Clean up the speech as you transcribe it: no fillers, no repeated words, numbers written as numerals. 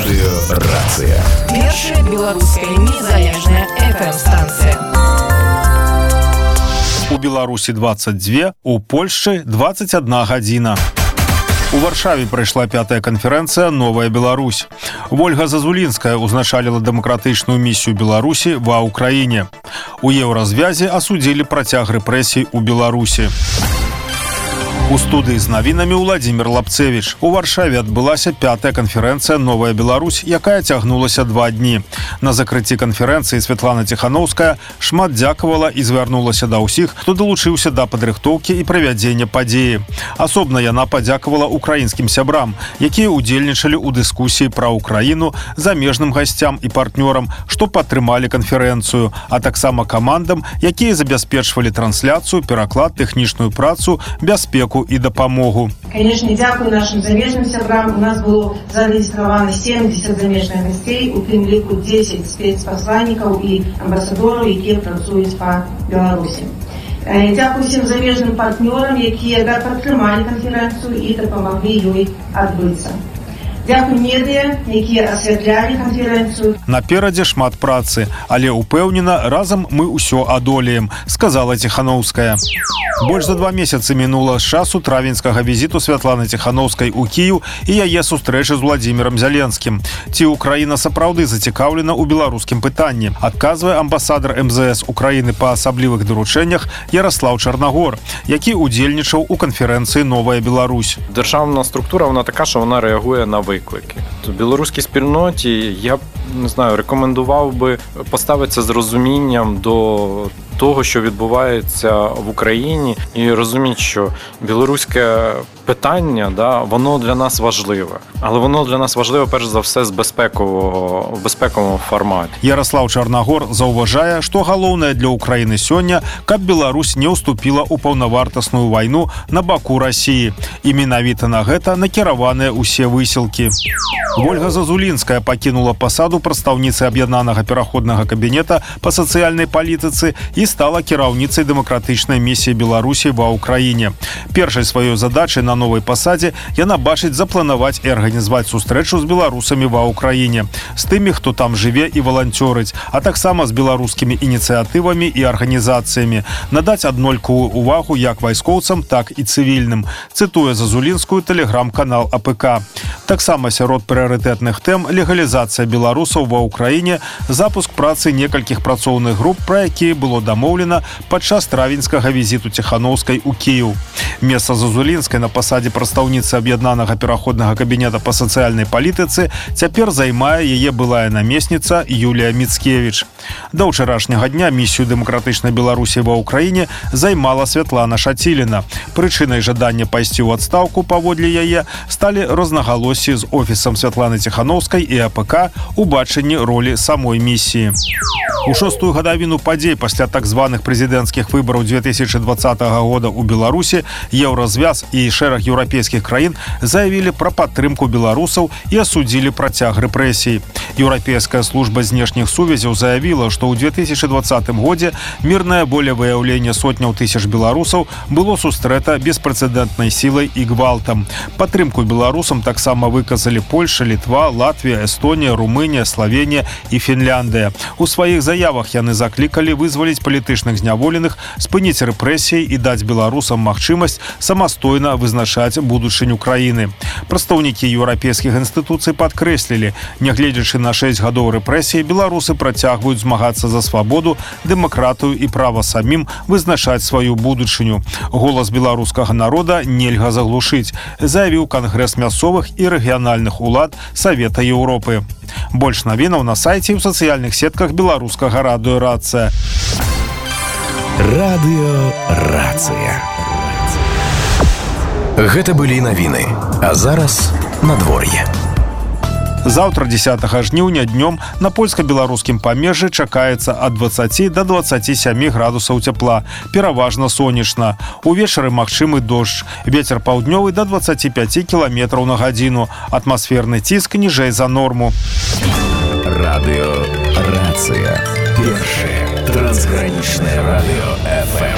Радыёрацыя. Першая беларуская незалежная FM-станцыя. У Беларусі 22, у Польшчы 21 гадзіна. У Варшаве прайшла 5-я канферэнцыя «Новая Беларусь». Ольга Зазулінская узначаліла дэмакратычную місію Беларусі ва ўкраіне. У еўразвязе асудзілі працяг рэпрэсій у Беларусі. У студыі з навінамі Владзімір Лапцевіч. У Варшаве адбылася 5-я канферэнцыя «Новая Беларусь», якая цягнулася 2 дні. На закрыцці канферэнцыі Святлана Ціханаўская шмат дзякавала і звярнулася да ўсіх, хто далучыўся да падрыхтоўкі і правядзення падзеі. Асобна яна падзякавала украінскім сябрам, якія ўдзельнічалі ў дыскусіі пра Украіну, замежным гасцям і партнёрам, што падтрымалі канферэнцыю, а таксама камандам, якія забяспечвалі трансляцыю, пераклад, тэхнічную працу, бяспеку і дапамогу. Конечно, дзякую нашим замежным сябрам. У нас было зарэгістравана 70 замежных гасцей, у тым ліку 10 спецпасланнікаў і амбасадораў, якія працуюць па Беларусі. Дзякую всім замежным партнёрам, якія падтрымалі канферэнцыю і дапамаглі ёй адбыцца. Дзякую медыя, якія асвятлялі канферэнцыю. Наперадзе шмат працы, але упэўнена, разам мы ўсё адолеем, сказала Ціханаўская. Больш за 2 месяцы мінула з часу травеньскага візіту Святланы Ціханаўскай у Кіеў і яе сустрэчы з Владзімірам Зяленскім. Ці Украіна сапраўды зацікаўлена ў беларускім пытанні, адказвае амбасадар МЗС Украіны па асаблівых даручэннях Ярослав Чарнагор, які ўдзельнічаў у канферэнцыі «Новая Беларусь». Державна структура, вона така, що вона реагує на виклики. В білоруській спільноті я рекомендував би поставитися з розумінням до того, що відбувається в Україні, і розуміти, що білоруське питання, воно для нас важливе. Але воно для нас важливе, перш за все, в безпековому форматі. Ярослав Чарнагор заўважае, што галоўнае для Украіны сёння, каб Беларусь не ўступіла ў паўнавартасную вайну на баку Расіі. І менавіта на гэта накіраваныя ўсе высілкі. Ольга Зазулінская пакінула пасаду прадстаўніцы аб'яднанага пераходнага кабінета па сацыяльнай палітыцы і стала кіраўніцай дэмакратычнай місіі Беларусі ва ўкраіне. Першай сваёй задачай на новай пасадзе яна бачыць запланаваць і арганізаваць сустрэчу з беларусамі ва ўкраіне, з тымі, хто там жыве і валанцёрыць, а таксама з беларускімі ініцыятывамі і арганізацыямі, надаць аднолькавую увагу як вайскоўцам, так і цывільным, цытуе Зазулінскую тэлеграм-канал АПК. Таксама сярод прыярытэтных тэм легалізацыя беларусаў ва ўкраіне, запуск працы некалькіх працоўных груп, пра якія было дамоўлена падчас травеньскага візіту Ціханаўскай у Кіеў. Месца Зазулінскай на пасадзе прадстаўніцы аб'яднанага пераходнага кабінета па сацыяльнай палітыцы цяпер займае яе былая намесніца Юлія Міцкевіч. Да ўчарашняга дня місію дэмакратычнай Беларусі ва ўкраіне займала Святлана Шаціліна. Прычынай жадання пайсці ў адстаўку паводле яе сталі рознагалоссі з офісам Святланы Ціханаўскай і АПК у бачанні ролі самой місіі. У 6-ю гадавіну падзей пасля так званых прэзідэнцкіх выбараў 2020 года ў Беларусі Еўразвяз і шэраг еўрапейскіх краін заявілі пра падтрымку беларусаў і асудзілі працяг рэпрэсій. Еўрапейская служба знешніх сувязяў заявіла, што ў 2020 годзе мірнае волевыяўленне сотняў тысяч беларусаў было сустрэта беспрэцэдэнтнай сілай і гвалтам. Падтрымку беларусам таксама выказалі Польша, Літва, Латвія, Эстонія, Румынія, Славенія і Фінляндыя. У сваіх заявах яны заклікалі вызваліць палітычных зняволеных, спыніць рэпрэсіі і даць беларусам магчымасць самастойна вызначаць будучыню краіны. Прадстаўнікі еўрапейскіх інстытуцый падкрэслілі, нягледзячы на 6 гадоў рэпрэсій, беларусы працягваюць змагацца за свабоду, дэмакратыю і права самім вызначаць сваю будучыню. Голас беларускага народа нельга заглушыць, заявіў Кангрэс мясцовых і рэгіянальных улад Савета Еўропы. Больш навінаў на сайце і ў сацыяльных сетках беларускага радыёрацыя. Радыёрацыя. Гэта былі навіны. А зараз надвор'е. Заўтра 10 жніўня днём на польска-беларускім памежжы чакаецца ад 20 до 27 градусаў цяпла, пераважна сонечна. Увечары магчымы дождж. Вецер паўднёвы до 25 км на гадзіну. Атмасферны ціск ніжэй за норму. Радыёрацыя. Першае трансгранічнае радыё FM.